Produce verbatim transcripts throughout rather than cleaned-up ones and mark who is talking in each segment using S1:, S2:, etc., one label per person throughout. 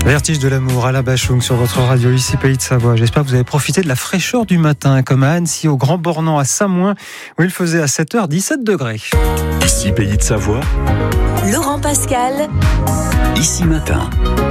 S1: Vertige de l'amour à la Bachung sur votre radio, ici Pays de Savoie. J'espère que vous avez profité de la fraîcheur du matin, comme à Annecy, au Grand Bornand, à Samoin, où il faisait à sept heures dix-sept degrés.
S2: Ici Pays de Savoie.
S3: Laurent Pascal.
S2: Ici Matin.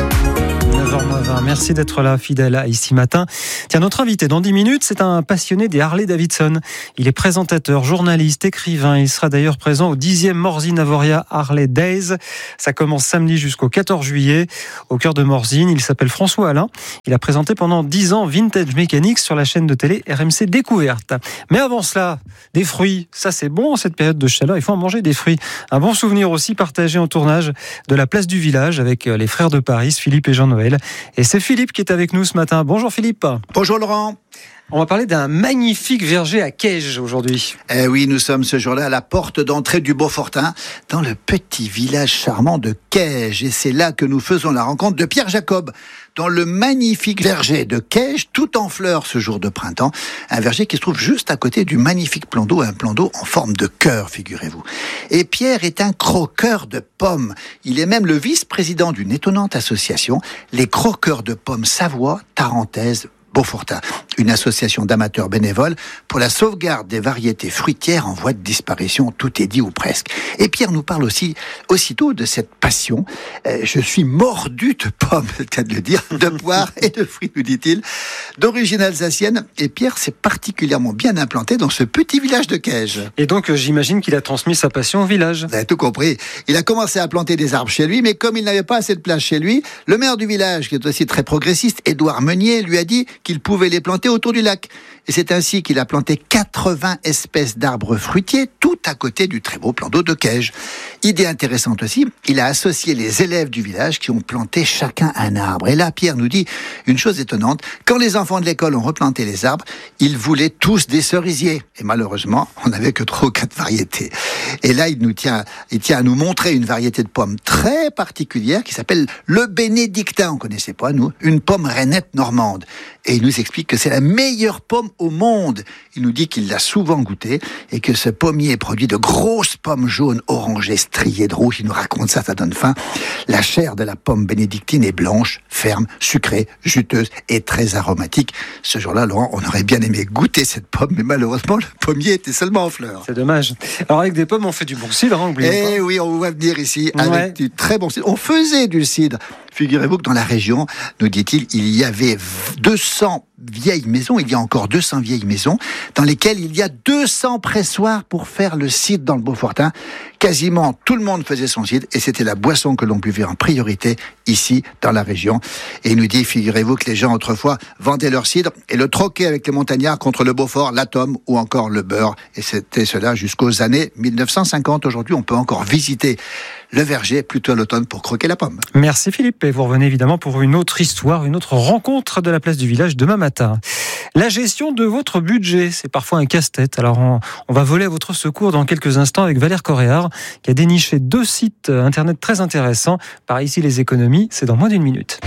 S1: neuf heures moins vingt. Merci d'être là, fidèle à Ici Matin. Tiens, notre invité dans dix minutes, c'est un passionné des Harley-Davidson. Il est présentateur, journaliste, écrivain. Il sera d'ailleurs présent au dixième Morzine Avoria Harley Days. Ça commence samedi jusqu'au quatorze juillet au cœur de Morzine. Il s'appelle François Alain. Il a présenté pendant dix ans Vintage Mechanics sur la chaîne de télé R M C Découverte. Mais avant cela, des fruits. Ça, c'est bon en cette période de chaleur. Il faut en manger des fruits. Un bon souvenir aussi partagé en tournage de la place du village avec les frères de Paris, Philippe et Jean-Noël. Et c'est Philippe qui est avec nous ce matin. Bonjour Philippe.
S4: Bonjour Laurent.
S1: On va parler d'un magnifique verger à Caige aujourd'hui.
S4: Eh oui, nous sommes ce jour-là à la porte d'entrée du Beaufortin, dans le petit village charmant de Caige. Et c'est là que nous faisons la rencontre de Pierre Jacob, dans le magnifique verger de Caige, tout en fleurs ce jour de printemps. Un verger qui se trouve juste à côté du magnifique plan d'eau, un plan d'eau en forme de cœur, figurez-vous. Et Pierre est un croqueur de pommes. Il est même le vice-président d'une étonnante association, les croqueurs de pommes Savoie, Tarentaise, Beaufortin, une association d'amateurs bénévoles pour la sauvegarde des variétés fruitières en voie de disparition, tout est dit ou presque. Et Pierre nous parle aussi aussitôt de cette passion. Euh, je suis mordu de pommes, c'est le cas de le dire, de poires et de fruits, nous dit-il, d'origine alsacienne. Et Pierre s'est particulièrement bien implanté dans ce petit village de Caige.
S1: Et donc, euh, j'imagine qu'il a transmis sa passion au village.
S4: Vous avez tout compris. Il a commencé à planter des arbres chez lui, mais comme il n'avait pas assez de place chez lui, le maire du village, qui est aussi très progressiste, Édouard Meunier, lui a dit qu'il pouvait les planter autour du lac. Et c'est ainsi qu'il a planté quatre-vingts espèces d'arbres fruitiers tout à côté du très beau plan d'eau de Caige. Idée intéressante aussi, il a associé les élèves du village qui ont planté chacun un arbre. Et là, Pierre nous dit une chose étonnante. Quand les enfants de l'école ont replanté les arbres, ils voulaient tous des cerisiers. Et malheureusement, on n'avait que trois ou quatre variétés. Et là, il nous tient, il tient à nous montrer une variété de pommes très particulière qui s'appelle le bénédictin. On connaissait pas, nous. Une pomme rainette normande. Et il nous explique que c'est la meilleure pomme au monde. Il nous dit qu'il l'a souvent goûté et que ce pommier produit de grosses pommes jaunes, orangées, striées de rouge. Il nous raconte ça, ça donne faim. La chair de la pomme bénédictine est blanche, ferme, sucrée, juteuse et très aromatique. Ce jour-là, Laurent, on aurait bien aimé goûter cette pomme, mais malheureusement, le pommier était seulement en fleurs.
S1: C'est dommage. Alors avec des pommes, on fait du bon cidre, hein, oublions pas.
S4: Eh oui, on va venir ici
S1: Ouais.
S4: avec du très bon cidre. On faisait du cidre. Figurez-vous que dans la région, nous dit-il, il y avait deux cents vieilles maisons, il y a encore deux cents vieilles maisons, dans lesquelles il y a deux cents pressoirs pour faire le cidre dans le Beaufortin. Quasiment tout le monde faisait son cidre et c'était la boisson que l'on buvait en priorité ici dans la région. Et il nous dit, figurez-vous que les gens autrefois vendaient leur cidre et le troquaient avec les montagnards contre le Beaufort, l'Atome ou encore le beurre. Et c'était cela jusqu'aux années mille neuf cent cinquante. Aujourd'hui, on peut encore visiter le verger plutôt à l'automne pour croquer la pomme.
S1: Merci Philippe. Et vous revenez évidemment pour une autre histoire, une autre rencontre de la place du village demain matin. La gestion de votre budget, c'est parfois un casse-tête. Alors on, on va voler à votre secours dans quelques instants avec Valère Coréard qui a déniché deux sites internet très intéressants. Par ici les économies, c'est dans moins d'une minute.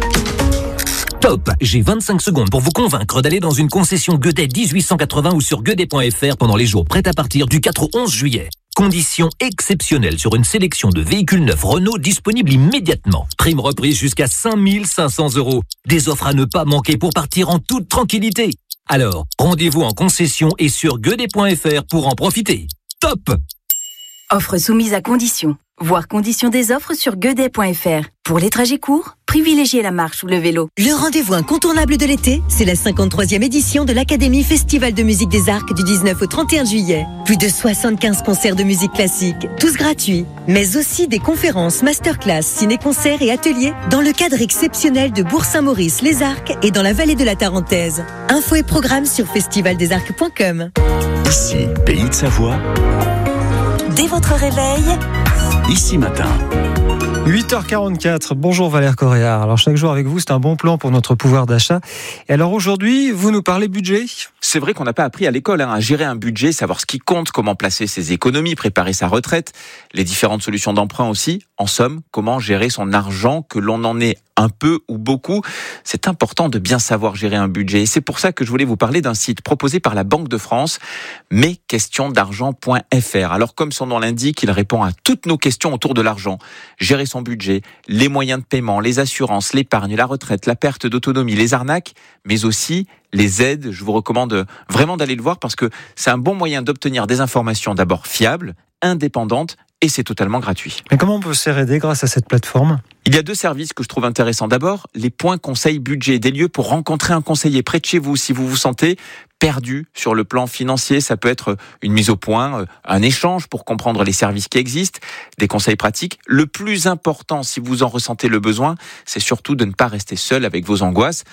S5: Top, j'ai vingt-cinq secondes pour vous convaincre d'aller dans une concession Gueudet dix-huit cent quatre-vingts ou sur gueudet point f r pendant les jours prêts à partir du quatre au onze juillet. Conditions exceptionnelles sur une sélection de véhicules neufs Renault disponibles immédiatement. Prime reprise jusqu'à cinq mille cinq cents euros. Des offres à ne pas manquer pour partir en toute tranquillité. Alors, rendez-vous en concession et sur gueudet point f r pour en profiter. Top!
S3: Offre soumise à condition. Voir conditions des offres sur gueudet point f r. Pour les trajets courts, privilégiez la marche ou le vélo.
S6: Le rendez-vous incontournable de l'été, c'est la cinquante-troisième édition de l'Académie Festival de musique des Arcs du dix-neuf au trente et un juillet. Plus de soixante-quinze concerts de musique classique, tous gratuits, mais aussi des conférences, masterclass, ciné-concerts et ateliers dans le cadre exceptionnel de Bourg-Saint-Maurice, les Arcs et dans la vallée de la Tarentaise. Infos et programmes sur festival des arcs point com.
S2: Ici Pays de Savoie.
S3: Dès votre réveil,
S2: Ici Matin.
S1: huit heures quarante-quatre, bonjour Valère Coréard. Alors chaque jour avec vous, c'est un bon plan pour notre pouvoir d'achat. Et alors aujourd'hui, vous nous parlez budget ?
S7: C'est vrai qu'on n'a pas appris à l'école hein, à gérer un budget, savoir ce qui compte, comment placer ses économies, préparer sa retraite, les différentes solutions d'emprunt aussi. En somme, comment gérer son argent, que l'on en ait un peu ou beaucoup. C'est important de bien savoir gérer un budget. Et c'est pour ça que je voulais vous parler d'un site proposé par la Banque de France, mes questions d'argent point f r. Alors comme son nom l'indique, il répond à toutes nos questions autour de l'argent. Gérer son budget, les moyens de paiement, les assurances, l'épargne, la retraite, la perte d'autonomie, les arnaques, mais aussi les aides. Je vous recommande vraiment d'aller le voir parce que c'est un bon moyen d'obtenir des informations d'abord fiables, indépendantes, et c'est totalement gratuit.
S1: Mais comment on peut se faire aider grâce à cette plateforme ?
S7: Il y a deux services que je trouve intéressants. D'abord, les points conseils budget, des lieux pour rencontrer un conseiller près de chez vous si vous vous sentez perdu sur le plan financier. Ça peut être une mise au point, un échange pour comprendre les services qui existent, des conseils pratiques. Le plus important, si vous en ressentez le besoin, c'est surtout de ne pas rester seul avec vos angoisses.